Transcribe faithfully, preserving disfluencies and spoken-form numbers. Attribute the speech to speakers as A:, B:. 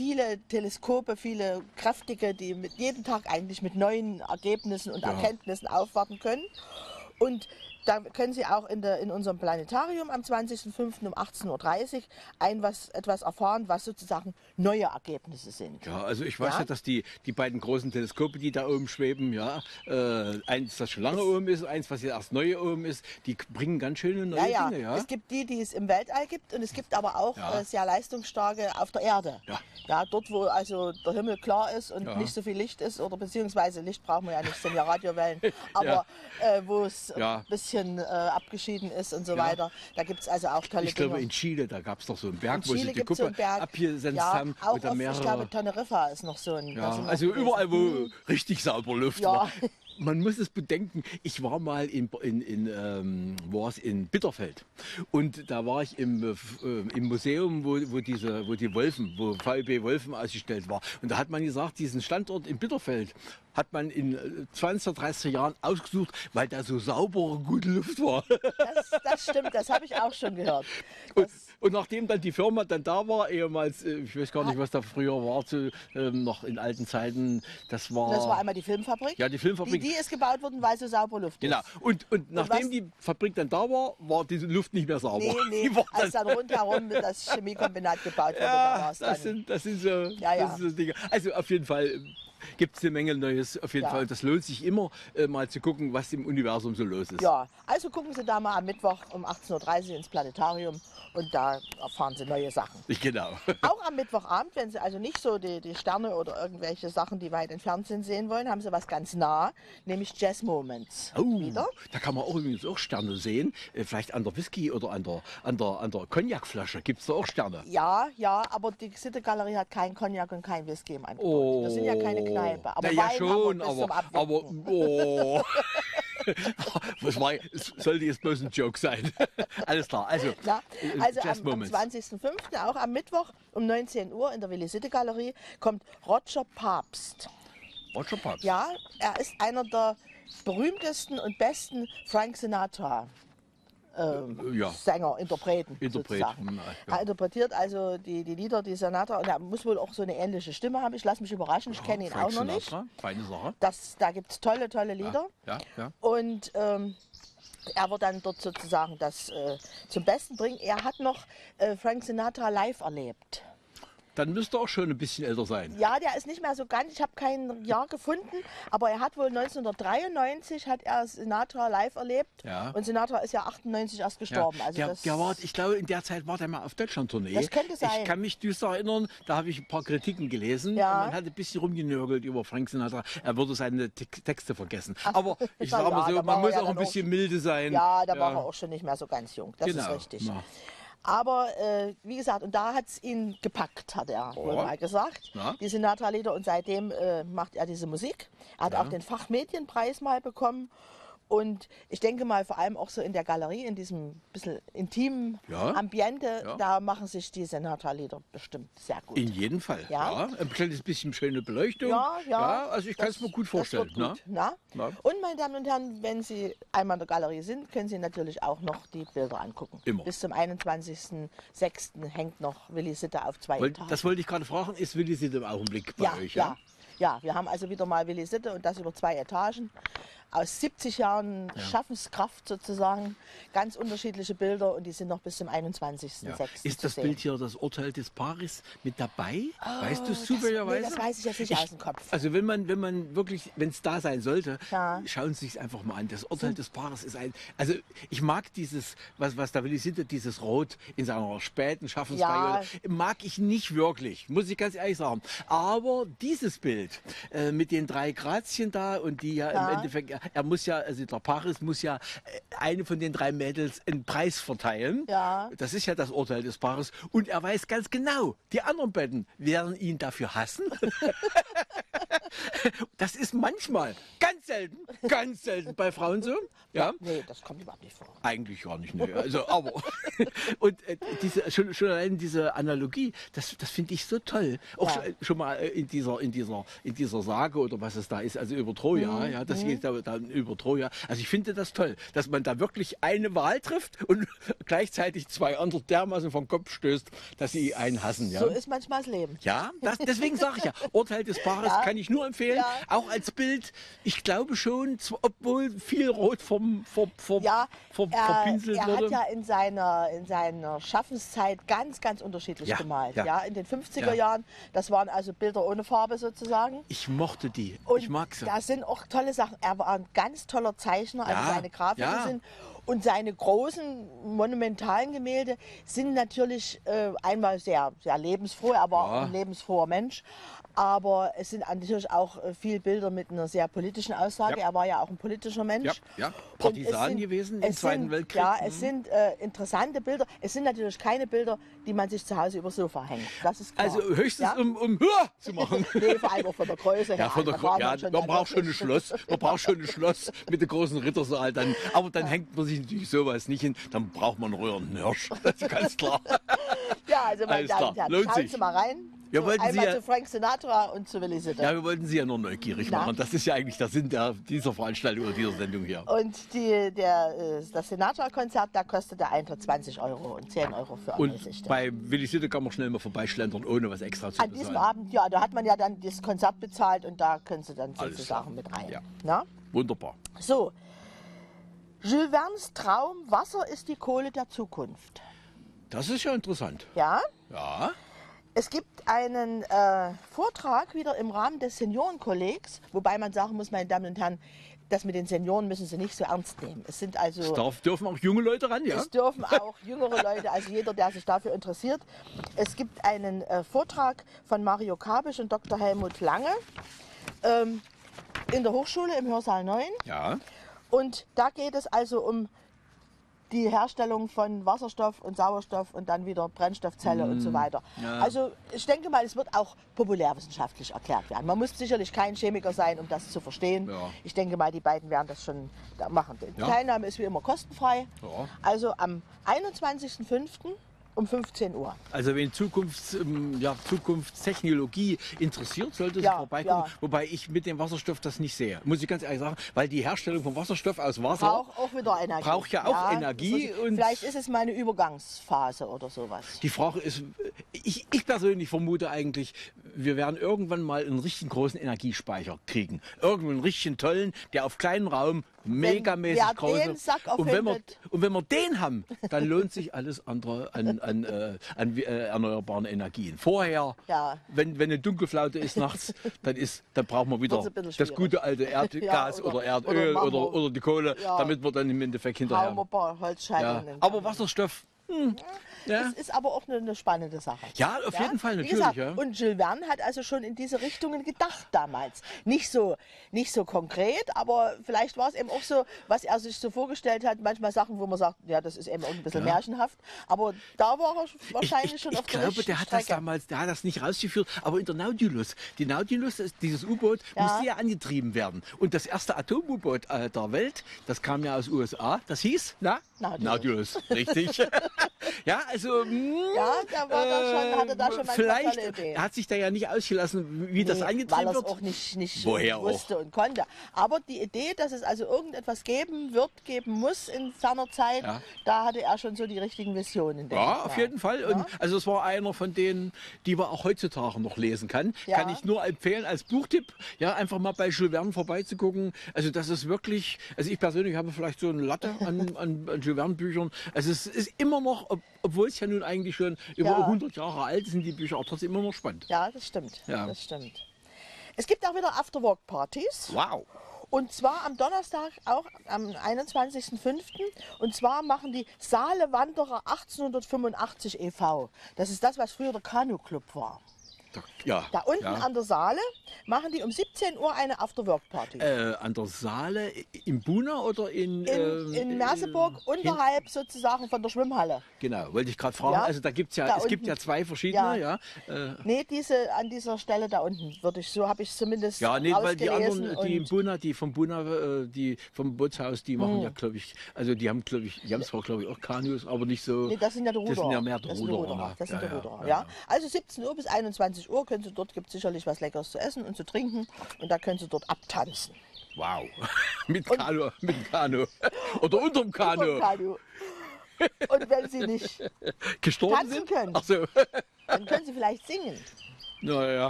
A: viele Teleskope, viele kräftige, die mit jedem Tag eigentlich mit neuen Ergebnissen und
B: Ja.
A: Erkenntnissen aufwarten können. Und da können Sie auch in, der, in unserem Planetarium am zwanzigsten fünften um achtzehn Uhr dreißig ein, was, etwas erfahren, was sozusagen neue Ergebnisse sind.
B: Ja, also ich weiß ja,
A: Ja?
B: dass die, die beiden großen Teleskope, die da oben schweben, ja, äh, eins, das schon lange oben ist, eins, was jetzt erst neu oben ist, die bringen ganz schöne neue
A: Ja, ja.
B: Dinge, ja.
A: Es gibt die, die es im Weltall gibt, und es gibt aber auch
B: Ja.
A: äh, sehr leistungsstarke auf der Erde.
B: Ja.
A: Ja, dort, wo also der Himmel klar ist und
B: Ja.
A: nicht so viel Licht ist, oder beziehungsweise Licht brauchen wir ja nicht, sind ja Radiowellen, aber
B: Ja.
A: äh, wo es
B: Ja.
A: ein bisschen äh, abgeschieden ist und so
B: Ja.
A: weiter. Da gibt es also auch tolle
B: Ich glaube,
A: Dinge.
B: in Chile, da gab es doch so einen Berg,
A: In
B: wo
A: Chile
B: sie die
A: gibt's so
B: Kuppe
A: einen Berg.
B: abgesenzt
A: Ja,
B: haben.
A: auch
B: Oder
A: auf,
B: mehrere.
A: ich glaube, Teneriffa ist noch so ein. da
B: Ja,
A: sind wir
B: also
A: gewesen.
B: überall, wo richtig sauber Luft
A: Ja.
B: war. Man muss es bedenken, ich war mal in, in, in, ähm, wo war's? In Bitterfeld, und da war ich im, äh, im Museum, wo, wo, diese, wo die Wolfen, wo V B Wolfen ausgestellt war. Und da hat man gesagt, diesen Standort in Bitterfeld hat man in äh, zwanzig, dreißig Jahren ausgesucht, weil da so saubere, gute Luft war.
A: Das, das stimmt, das habe ich auch schon gehört.
B: Und,
A: Das,
B: und nachdem dann die Firma dann da war, ehemals, äh, ich weiß gar nicht, was da früher war, zu, ähm, noch in alten Zeiten, das war...
A: das war einmal die Filmfabrik.
B: Ja, die Filmfabrik.
A: Die, die ist gebaut worden, weil so sauber Luft
B: Genau.
A: ist.
B: Und, und nachdem
A: was-
B: die Fabrik dann da war, war diese Luft nicht mehr sauber.
A: Nee, nee,
B: Die war
A: als
B: dann,
A: dann rundherum das Chemiekombinat gebaut wurde, da
B: ja,
A: war es dann.
B: das sind, das sind so,
A: Ja, ja.
B: Das sind so Dinge. Also auf jeden Fall gibt es eine Menge Neues. Auf jeden
A: Ja.
B: Fall. Das lohnt sich immer, äh, mal zu gucken, was im Universum so los ist.
A: Ja, also gucken Sie da mal am Mittwoch um achtzehn Uhr dreißig ins Planetarium, und da erfahren Sie neue Sachen.
B: Genau.
A: Auch am Mittwochabend, wenn Sie also nicht so die, die Sterne oder irgendwelche Sachen, die weit entfernt sind, sehen wollen, haben Sie was ganz nah, nämlich Jazz Moments.
B: Oh,
A: Wieder.
B: da kann man auch übrigens auch Sterne sehen. Äh, Vielleicht an der Whisky oder an der, an der, an der Cognacflasche gibt es da auch Sterne.
A: Ja, ja, aber die Sitte-Galerie hat keinen Cognac und kein Whisky im Angebot.
B: Oh.
A: Wir sind ja keine Kneipe. Aber
B: Na ja,
A: Wein
B: schon,
A: haben wir bis zum
B: aber, aber,
A: Abwinken.
B: oh. Was war, es sollte jetzt bloß ein Joke sein. Alles klar, also,
A: Na,
B: äh,
A: also
B: Jazz
A: am, am
B: Moments.
A: zwanzigsten fünften, auch am Mittwoch um neunzehn Uhr in der Willi-Sitte-Galerie, kommt Roger Pabst.
B: Roger Pabst.
A: Ja, er ist einer der berühmtesten und besten Frank Sinatra ähm,
B: Ja.
A: Sänger, Interpreten,
B: Interpret,
A: sozusagen.
B: hm, ja.
A: Er interpretiert also die, die Lieder, die Sinatra, und er muss wohl auch so eine ähnliche Stimme haben. Ich lasse mich überraschen, ich kenne ihn
B: Frank
A: auch noch nicht.
B: Sinatra, feine Sache.
A: Das, da gibt es tolle, tolle Lieder.
B: Ja, ja.
A: Und ähm, er wird dann dort sozusagen das äh, zum Besten bringen. Er hat noch äh, Frank Sinatra live erlebt.
B: Dann müsste er auch schon ein bisschen älter sein.
A: Ja, der ist nicht mehr so ganz, ich habe kein Jahr gefunden, aber er hat wohl neunzehnhundertdreiundneunzig hat er Sinatra live erlebt.
B: Ja.
A: Und Sinatra ist ja achtundneunzig erst gestorben.
B: Ja,
A: Also
B: der,
A: das,
B: der war, ich glaube, in der Zeit war der mal auf Deutschland-Tournee.
A: Das könnte sein.
B: Ich kann mich düster erinnern, da habe ich ein paar Kritiken gelesen.
A: Ja.
B: Man hat ein bisschen rumgenörgelt über Frank Sinatra. Er würde seine Te Texte vergessen. Aber ich
A: na
B: sage mal
A: ja,
B: so,
A: da war
B: man
A: er
B: muss
A: ja
B: auch ein
A: dann
B: bisschen milde sein.
A: Ja, da war er auch schon nicht mehr so ganz jung, das
B: Genau.
A: ist richtig.
B: Ja.
A: Aber äh, wie gesagt, und da hat es ihn gepackt, hat er wohl mal gesagt,
B: Ja.
A: die Sinatra-Lieder. Und seitdem äh, macht er diese Musik. Er hat
B: Ja.
A: auch den Fachmedienpreis mal bekommen. Und ich denke mal, vor allem auch so in der Galerie, in diesem bisschen intimen
B: Ja.
A: Ambiente,
B: Ja.
A: da machen sich die Sinatra-Lieder bestimmt sehr gut.
B: In jedem Fall.
A: Ja.
B: Ja. Ein kleines bisschen schöne Beleuchtung.
A: Ja, ja.
B: Also ich kann es
A: Das-
B: mir gut
A: das
B: vorstellen.
A: wird gut, na?
B: Na?
A: Und meine Damen und Herren, wenn Sie einmal in der Galerie sind, können Sie natürlich auch noch die Bilder angucken.
B: Immer.
A: Bis zum einundzwanzigsten sechsten hängt noch Willi Sitte auf zwei
B: Wollt-
A: Etagen.
B: Das wollte ich gerade fragen. Ist Willi Sitte im Augenblick bei
A: ja,
B: euch?
A: ja, ja, wir haben also wieder mal Willi Sitte, und das über zwei Etagen. Aus siebzig Jahren Schaffenskraft sozusagen, ganz unterschiedliche Bilder, und die sind noch bis zum einundzwanzigsten
B: Ja.
A: sechsten
B: Ist
A: zu
B: das
A: sehen.
B: Bild hier das Urteil des Paares mit dabei? weißt du es
A: das-
B: zufälligerweise?
A: nee, das weiß ich jetzt nicht aus dem Kopf.
B: Also wenn man, wenn man wirklich, wenn es da sein sollte,
A: Ja.
B: schauen Sie sich einfach mal an. Das Urteil des Paares ist ein, also ich mag dieses, was, was da Willi Sitte, dieses Rot in seiner späten Schaffensperiode, mag ich nicht wirklich, muss ich ganz ehrlich sagen. Aber dieses Bild äh, mit den drei Grazien da, und die ja,
A: Ja.
B: im Endeffekt, er muss ja, also der Paris muss ja äh, eine von den drei Mädels einen Preis verteilen.
A: Ja.
B: Das ist ja das Urteil des Paares. Und er weiß ganz genau, die anderen beiden werden ihn dafür hassen. Das ist manchmal, ganz selten, ganz selten bei Frauen so. Ja.
A: Nee, das kommt überhaupt nicht vor.
B: Eigentlich gar nicht, ne? Also, aber. Und äh, diese, schon, schon allein diese Analogie, das, das finde ich so toll. Auch
A: Ja.
B: schon, schon mal in dieser, in, dieser, in dieser Sage oder was es da ist, also über Troja,
A: Mhm.
B: ja, das geht da, dann über Troja. Also ich finde das toll, dass man da wirklich eine Wahl trifft und gleichzeitig zwei andere dermaßen vom Kopf stößt, dass sie einen hassen. Ja,
A: So ist manchmal das Leben.
B: ja das, deswegen sage ich ja, Urteil des Paares
A: Ja.
B: kann ich nur empfehlen.
A: Ja.
B: Auch als Bild, ich glaube schon, zw- obwohl viel Rot vom, vom, vom,
A: Ja,
B: vom,
A: er,
B: verpinselt
A: er
B: wurde.
A: hat ja in seiner, in seiner Schaffenszeit ganz, ganz unterschiedlich
B: Ja,
A: gemalt.
B: ja.
A: Ja. In den fünfziger
B: Ja.
A: Jahren, das waren also Bilder ohne Farbe sozusagen.
B: Ich mochte die.
A: Und
B: ich mag sie.
A: da sind auch tolle Sachen. Er war ein ganz toller Zeichner, also
B: Ja,
A: seine Grafiken
B: ja.
A: sind. Und seine großen monumentalen Gemälde sind natürlich äh, einmal sehr, sehr lebensfroh. Er war
B: Ja.
A: ein lebensfroher Mensch. Aber es sind natürlich auch äh, viele Bilder mit einer sehr politischen Aussage.
B: Ja.
A: Er war ja auch ein politischer Mensch.
B: Ja, ja.
A: Und es
B: Partisan
A: sind-
B: gewesen im
A: es
B: Zweiten
A: sind,
B: Weltkrieg.
A: Ja,
B: Mhm.
A: es sind äh, interessante Bilder. Es sind natürlich keine Bilder, die man sich zu Hause übers Sofa hängt. Das ist klar.
B: Also höchstens
A: ja?
B: um, um Hua zu machen.
A: Nee, vor allem auch von der Größe her.
B: Ja, von der,
A: Da
B: Gro-
A: braucht
B: ja,
A: man schon
B: man
A: dann
B: braucht schon ein
A: wirklich-
B: Schloss. Man braucht schon ein Schloss mit dem großen Rittersaal. Dann, aber dann hängt man sich natürlich sowas nicht hin. Dann braucht man einen rührenden Hirsch. Das ist ganz klar.
A: Ja, also meine
B: Alles
A: Damen
B: klar,
A: und Herren,
B: lohnt
A: schauen
B: sich.
A: Sie mal rein.
B: Wir
A: So,
B: wollten Sie
A: einmal
B: ja-
A: zu Frank Sinatra und zu Willy Sitte.
B: Ja, wir wollten Sie ja nur neugierig
A: Na?
B: machen. Das ist ja eigentlich der Sinn der, dieser Veranstaltung oder dieser Sendung hier.
A: Und die, der, äh, das Sinatra-Konzert, da kostet der Eintritt zwanzig Euro und zehn Euro für
B: Und
A: Anwesende.
B: bei Willi Sitte kann man schnell mal vorbeischlendern, ohne was extra zu
A: An diesem
B: bezahlen.
A: Abend, ja, da hat man ja dann das Konzert bezahlt und da können Sie dann
B: Alles
A: sozusagen
B: klar.
A: mit rein.
B: Ja.
A: Na?
B: Wunderbar.
A: So, Jules Verne's Traum, Wasser ist die Kohle der Zukunft.
B: Das ist ja interessant.
A: Ja,
B: Ja.
A: es gibt einen äh, Vortrag wieder im Rahmen des Seniorenkollegs, wobei man sagen muss, meine Damen und Herren, das mit den Senioren müssen Sie nicht so ernst nehmen. Es sind also...
B: Darf, dürfen auch junge Leute ran, ja?
A: Es dürfen auch jüngere Leute, also jeder, der sich dafür interessiert. Es gibt einen äh, Vortrag von Mario Kabisch und Doktor Helmut Lange ähm, in der Hochschule im Hörsaal neun.
B: Ja.
A: Und da geht es also um die Herstellung von Wasserstoff und Sauerstoff und dann wieder Brennstoffzelle und so weiter.
B: Ja.
A: Also ich denke mal, es wird auch populärwissenschaftlich erklärt werden. Man muss sicherlich kein Chemiker sein, um das zu verstehen.
B: Ja.
A: Ich denke mal, die beiden werden das schon da machen. Die
B: Ja.
A: Teilnahme ist wie immer kostenfrei.
B: Ja.
A: Also am einundzwanzigsten fünften um fünfzehn Uhr.
B: Also wen Zukunfts, ähm, ja, Zukunftstechnologie interessiert, sollte sich
A: Ja,
B: vorbeikommen.
A: ja.
B: Wobei ich mit dem Wasserstoff das nicht sehe. Muss ich ganz ehrlich sagen, weil die Herstellung von Wasserstoff aus Wasser
A: Braucht auch wieder Energie.
B: braucht ja auch Energie
A: das ist-
B: und-
A: vielleicht ist es mal eine Übergangsphase oder sowas.
B: Die Frage ist, ich, ich persönlich vermute eigentlich, wir werden irgendwann mal einen richtig großen Energiespeicher kriegen. Irgendwann einen richtig tollen, der auf kleinen Raum megamäßig
A: wer
B: groß
A: den Sack
B: und wenn, wir,
A: erfindet.
B: und wenn wir den haben, dann lohnt sich alles andere an, an, äh, an äh, erneuerbaren Energien. Vorher,
A: Ja.
B: wenn, wenn eine Dunkelflaute ist nachts, dann, ist, dann brauchen wir wieder
A: Wird's ein bisschen
B: das
A: schwierig.
B: gute alte Erdgas
A: Ja,
B: oder,
A: oder-
B: Erdöl
A: oder
B: oder,
A: machen
B: oder,
A: wir-
B: die Kohle,
A: Ja.
B: damit wir dann im Endeffekt
A: Hauen
B: hinterher.
A: wir ein paar Holzscheiben.
B: Ja.
A: in den
B: Aber
A: Kamin.
B: Wasserstoff, hm, ja.
A: Das ist aber auch eine, eine spannende Sache.
B: Ja, auf jeden Fall,
A: Wie
B: natürlich,
A: gesagt,
B: ja.
A: Und Jules Verne hat also schon in diese Richtungen gedacht damals. Nicht so, nicht so konkret, aber vielleicht war es eben auch so, was er sich so vorgestellt hat. Manchmal Sachen, wo man sagt, ja, das ist eben auch ein bisschen märchenhaft. Aber da war er wahrscheinlich
B: ich, ich,
A: schon
B: ich
A: auf der
B: glaube,
A: richtigen
B: der hat das
A: Strecke.
B: damals, der hat das nicht rausgeführt, aber in der Nautilus. Die Nautilus, ist- dieses U-Boot,
A: Ja.
B: musste ja angetrieben werden. Und das erste Atom-U-Boot äh, der Welt, das kam ja aus U S A, das hieß, na?
A: Nautilus.
B: richtig. ja, also, mh,
A: Ja, da war da schon, hatte da schon manchmal
B: vielleicht
A: tolle Ideen.
B: hat sich da ja nicht ausgelassen, wie das
A: Nee,
B: angetrieben
A: weil er es
B: wird.
A: auch nicht, nicht
B: Woher auch?
A: wusste und konnte. Aber die Idee, dass es also irgendetwas geben wird, geben muss in seiner Zeit,
B: Ja.
A: da hatte er schon so die richtigen Visionen. denke
B: Ja,
A: ich
B: auf
A: mal.
B: jeden Fall. Und also es war einer von denen, die man auch heutzutage noch lesen kann.
A: Ja.
B: Kann ich nur empfehlen als Buchtipp, ja, einfach mal bei Jules Verne vorbeizugucken. Also das ist wirklich, also ich persönlich habe vielleicht so eine Latte an, an, an Jules Verne Büchern. Also es ist immer noch, ob, obwohl es ja nun eigentlich schon über
A: Ja.
B: hundert Jahre alt sind, die Bücher auch trotzdem immer noch spannend.
A: Ja, das stimmt.
B: Ja.
A: Das stimmt. Es gibt auch wieder Afterwork-Partys.
B: Wow.
A: Und zwar am Donnerstag, auch am einundzwanzigsten fünften Und zwar machen die Saale Wanderer achtzehnhundertfünfundachtzig e V Das ist das, was früher der Kanu-Club war.
B: Da, ja,
A: Da unten
B: ja.
A: an der Saale machen die um siebzehn Uhr eine After-Work-Party.
B: Äh, an der Saale im Buna oder in...
A: in,
B: äh,
A: in Merseburg,
B: hin-
A: unterhalb sozusagen von der Schwimmhalle.
B: Genau, wollte ich gerade fragen.
A: Ja,
B: Also da gibt's ja,
A: da
B: es gibt
A: unten.
B: ja zwei verschiedene, ja.
A: Ja.
B: Ja, äh,
A: Nee, diese, an dieser Stelle da unten würde ich, so habe ich zumindest
B: ja nee, weil die
A: rausgelesen.
B: anderen, die im
A: und-
B: Buna, die vom Buna, äh, die vom Bootshaus, die machen
A: Hm.
B: ja, glaube ich, also die haben, glaube ich, die haben zwar, glaube ich, auch Kanus, aber nicht so...
A: Nee, das sind ja die Ruderer.
B: Das sind ja mehr die
A: Das sind die
B: Ruderer,
A: Ruderer.
B: ne?
A: Das sind
B: Ja,
A: die
B: ja,
A: Ruderer,
B: ja,
A: ja.
B: ja.
A: Also siebzehn Uhr bis einundzwanzig Uhr können Sie dort, gibt es sicherlich was Leckeres zu essen und zu trinken. Und da können Sie dort abtanzen.
B: Wow, mit Kanu, mit dem Kanu. Oder unterm Kanu.
A: Vom Kanu. Und wenn Sie nicht
B: Gestorben
A: tanzen
B: sind?
A: können.
B: Ach so.
A: dann können Sie vielleicht singen.
B: Naja.